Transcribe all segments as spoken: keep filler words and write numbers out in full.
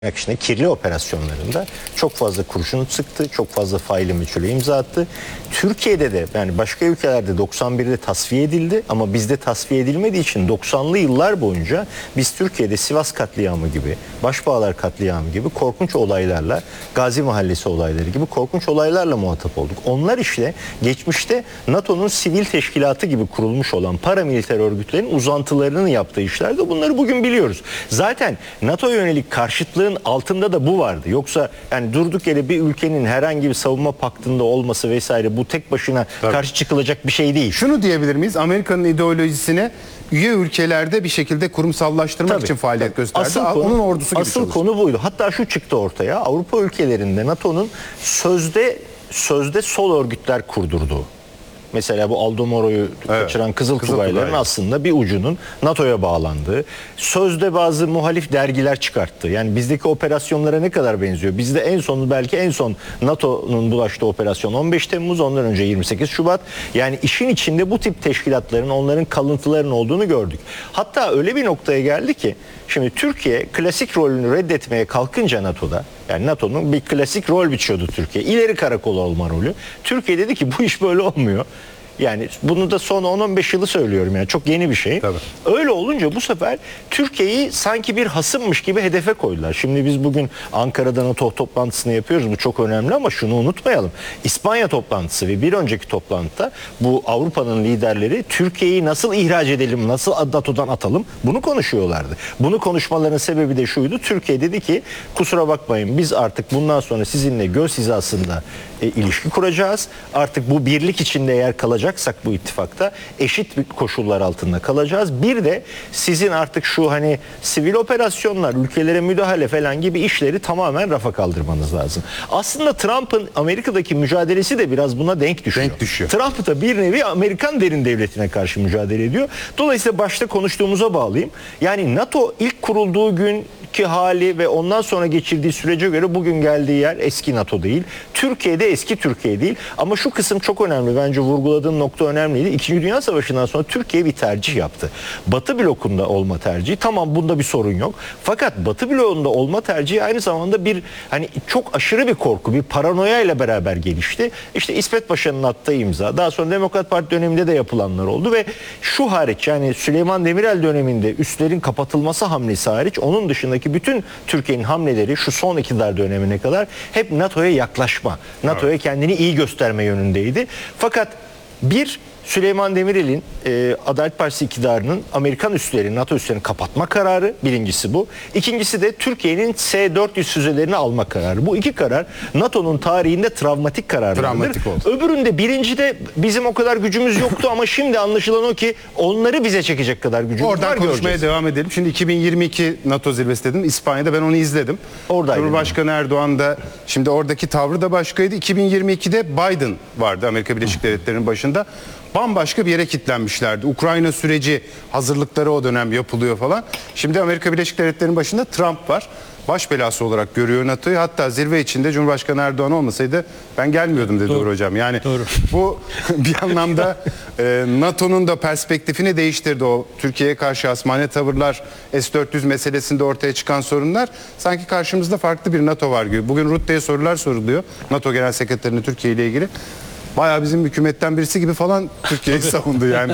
Akışında kirli operasyonlarında çok fazla kurşun sıktı, çok fazla faili meçhule imza attı. Türkiye'de de yani başka ülkelerde doksan birde tasfiye edildi ama bizde tasfiye edilmediği için doksanlı yıllar boyunca biz Türkiye'de Sivas katliamı gibi, Başbağlar katliamı gibi korkunç olaylarla, Gazi Mahallesi olayları gibi korkunç olaylarla muhatap olduk. Onlar işte geçmişte NATO'nun sivil teşkilatı gibi kurulmuş olan paramiliter örgütlerin uzantılarını yaptığı işlerde bunları bugün biliyoruz. Zaten NATO'ya yönelik karşıtlığın altında da bu vardı. Yoksa yani durduk yere bir ülkenin herhangi bir savunma paktında olması vesaire bu tek başına Tabii. karşı çıkılacak bir şey değil. Şunu diyebilir miyiz? Amerika'nın ideolojisine üye ülkelerde bir şekilde kurumsallaştırmak Tabii. için faaliyet Tabii. gösterdi. Asıl konu, Onun ordusu gibi Asıl çalıştı. konu buydu. Hatta şu çıktı ortaya. Avrupa ülkelerinde NATO'nun sözde sözde sol örgütler kurdurduğu. Mesela bu Aldo Moro'yu evet. kaçıran Kızıl, Kızıl Tugayların aslında bir ucunun NATO'ya bağlandığı, sözde bazı muhalif dergiler çıkarttı. Yani bizdeki operasyonlara ne kadar benziyor? Bizde en son belki en son NATO'nun bulaştığı operasyon on beş Temmuz, ondan önce yirmi sekiz Şubat. Yani işin içinde bu tip teşkilatların, onların kalıntılarının olduğunu gördük. Hatta öyle bir noktaya geldi ki şimdi Türkiye klasik rolünü reddetmeye kalkınca NATO'da, yani NATO'nun bir klasik rol biçiyordu Türkiye. İleri karakol olma rolü. Türkiye dedi ki bu iş böyle olmuyor. Yani bunu da son on on beş yılı söylüyorum, yani çok yeni bir şey. Tabii. Öyle olunca bu sefer Türkiye'yi sanki bir hasımmış gibi hedefe koydular. Şimdi biz bugün Ankara'da NATO toplantısını yapıyoruz. Bu çok önemli ama şunu unutmayalım. İspanya toplantısı ve bir önceki toplantıda bu Avrupa'nın liderleri Türkiye'yi nasıl ihraç edelim, nasıl NATO'dan atalım bunu konuşuyorlardı. Bunu konuşmalarının sebebi de şuydu. Türkiye dedi ki kusura bakmayın biz artık bundan sonra sizinle göz hizasında e, ilişki kuracağız. Artık bu birlik içinde eğer kalacak bu ittifakta eşit koşullar altında kalacağız. Bir de sizin artık şu hani sivil operasyonlar, ülkelere müdahale falan gibi işleri tamamen rafa kaldırmanız lazım. Aslında Trump'ın Amerika'daki mücadelesi de biraz buna denk düşüyor. Denk düşüyor. Trump da bir nevi Amerikan derin devletine karşı mücadele ediyor. Dolayısıyla başta konuştuğumuza bağlayayım. Yani NATO ilk kurulduğu günkü hali ve ondan sonra geçirdiği sürece göre bugün geldiği yer eski NATO değil. Türkiye'de eski Türkiye değil. Ama şu kısım çok önemli. Bence vurguladığım nokta önemliydi. İkinci Dünya Savaşı'ndan sonra Türkiye bir tercih yaptı. Batı blokunda olma tercihi. Tamam, bunda bir sorun yok. Fakat Batı bloğunda olma tercihi aynı zamanda bir hani çok aşırı bir korku, bir paranoya ile beraber gelişti. İşte İsmet Paşa'nın attığı imza. Daha sonra Demokrat Parti döneminde de yapılanlar oldu ve şu hariç yani Süleyman Demirel döneminde üslerin kapatılması hamlesi hariç onun dışındaki bütün Türkiye'nin hamleleri şu son iktidar dönemine kadar hep NATO'ya yaklaşma, NATO'ya kendini iyi gösterme yönündeydi. Fakat bir, Süleyman Demirel'in e, Adalet Partisi iktidarının Amerikan üslerini, NATO üslerini kapatma kararı, birincisi bu. İkincisi de Türkiye'nin S dört yüz füzelerini alma kararı. Bu iki karar NATO'nun tarihinde travmatik kararlardır. Öbüründe birincide bizim o kadar gücümüz yoktu ama şimdi anlaşılan o ki onları bize çekecek kadar gücümüz Oradan var. Oradan konuşmaya göreceğiz. devam edelim. Şimdi iki bin yirmi iki NATO zirvesi dedim. İspanya'da ben onu izledim. Oradaydım. Cumhurbaşkanı Erdoğan da şimdi oradaki tavrı da başkaydı. iki bin yirmi ikide Biden vardı Amerika Birleşik Devletleri'nin başında. Bambaşka bir yere kilitlenmişlerdi. Ukrayna süreci hazırlıkları o dönem yapılıyor falan. Şimdi Amerika Birleşik Devletleri'nin başında Trump var. Baş belası olarak görüyor NATO'yu. Hatta zirve içinde Cumhurbaşkanı Erdoğan olmasaydı ben gelmiyordum dedi Doğru. Uğur Hocam. Yani Doğru. bu bir anlamda e, NATO'nun da perspektifini değiştirdi. O Türkiye'ye karşı hasmane tavırlar, S dört yüz meselesinde ortaya çıkan sorunlar. Sanki karşımızda farklı bir NATO var gibi. Bugün Rutte'ye sorular soruluyor. NATO Genel Sekreterine Türkiye ile ilgili. Bayağı bizim hükümetten birisi gibi falan Türkiye'yi savundu yani.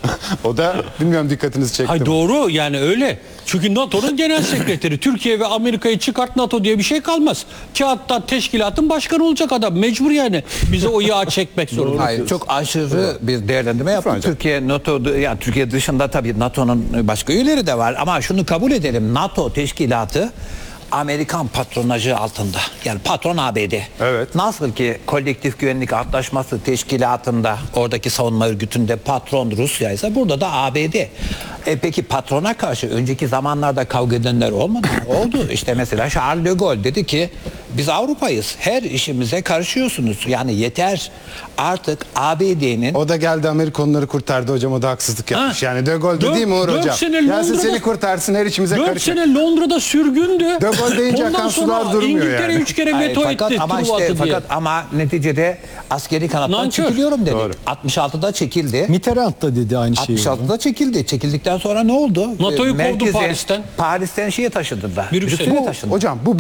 O da bilmiyorum dikkatinizi çekti Hayır, mi? doğru yani öyle. Çünkü NATO'nun genel sekreteri Türkiye ve Amerika'yı çıkart NATO diye bir şey kalmaz. Kağıtta teşkilatın başkanı olacak adam. Mecbur yani bize o yağ çekmek zorunda. Hayır, çok aşırı bir değerlendirme yaptı. Türkiye NATO yani Türkiye dışında tabii NATO'nun başka üyeleri de var ama şunu kabul edelim. NATO teşkilatı Amerikan patronajı altında. Yani patron A B D. Evet. Nasıl ki kolektif güvenlik antlaşması teşkilatında oradaki savunma örgütünde patron Rusya ise burada da A B D. E peki patrona karşı önceki zamanlarda kavga edenler olmadı mı? Oldu. İşte mesela Charles de Gaulle dedi ki Biz Avrupa'yız. Her işimize karışıyorsunuz. Yani yeter. Artık A B D'nin O da geldi Amerikonları kurtardı hocam, o da haksızlık yapmış. Ha. Yani De Gaulle Dört- değil mi Uğur dört hocam? sene Gelsin Londra'da- seni kurtarsın, her işimize dört karışır. sene Londra'da sürgündü. De Gaulle deyince Ondan akan sular sonra durmuyor İngiltere yani. üç kere Hayır, veto fakat etti. ama Truva işte attı diye. fakat ama neticede askeri kanattan Nankör. çekiliyorum dedi. Doğru. altmış altıda çekildi. Mitterrand da dedi aynı şeyi. altmış altıda çekildi. Çekildikten sonra ne oldu? NATO'yu Ee, kovdu merkeze- Paris'ten. Paris'ten şeye taşıdılar. Brüksel'e. Brüksel'e taşındı. Hocam bu